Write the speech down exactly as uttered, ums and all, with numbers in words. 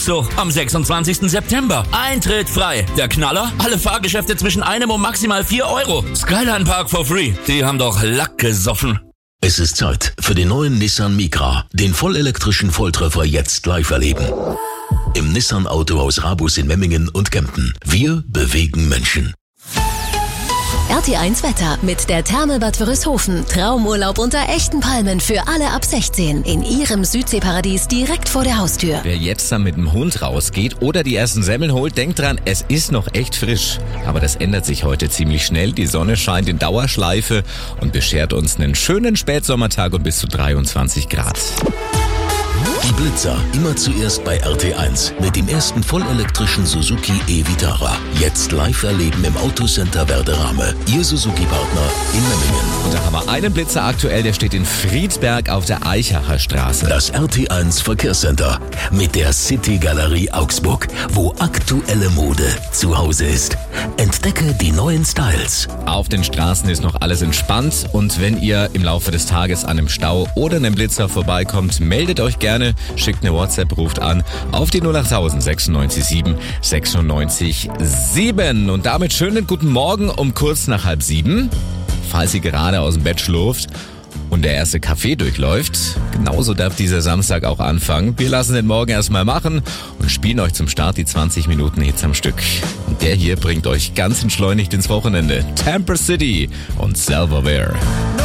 So, am sechsundzwanzigsten September. Eintritt frei. Der Knaller? Alle Fahrgeschäfte zwischen einem und maximal vier Euro. Skyline Park for free. Die haben doch Lack gesoffen. Es ist Zeit für den neuen Nissan Micra, den vollelektrischen Volltreffer jetzt live erleben. Im Nissan Autohaus Rabus in Memmingen und Kempten. Wir bewegen Menschen. R T eins Wetter mit der Therme Bad Wörishofen. Traumurlaub unter echten Palmen für alle ab sechzehn. In ihrem Südseeparadies direkt vor der Haustür. Wer jetzt dann mit dem Hund rausgeht oder die ersten Semmeln holt, denkt dran, es ist noch echt frisch. Aber das ändert sich heute ziemlich schnell. Die Sonne scheint in Dauerschleife und beschert uns einen schönen Spätsommertag und bis zu dreiundzwanzig Grad. Die Blitzer immer zuerst bei R T eins mit dem ersten vollelektrischen Suzuki e-Vitara. Jetzt live erleben im Autocenter Werderame. Ihr Suzuki-Partner in Memmingen. Und da haben wir einen Blitzer aktuell, der steht in Friedberg auf der Eichacher Straße. Das R T eins Verkehrscenter mit der City Galerie Augsburg, wo aktuelle Mode zu Hause ist. Entdecke die neuen Styles. Auf den Straßen ist noch alles entspannt und wenn ihr im Laufe des Tages an einem Stau oder einem Blitzer vorbeikommt, meldet euch gerne, schickt eine WhatsApp, ruft an auf die null acht null null sechsundneunzig sieben sechsundneunzig sieben. Und damit schönen guten Morgen um kurz nach halb sieben. Falls ihr gerade aus dem Bett schlurft und der erste Kaffee durchläuft, genauso darf dieser Samstag auch anfangen. Wir lassen den Morgen erstmal machen und spielen euch zum Start die zwanzig Minuten Hits am Stück. Und der hier bringt euch ganz entschleunigt ins Wochenende. Tamper City und Silverware.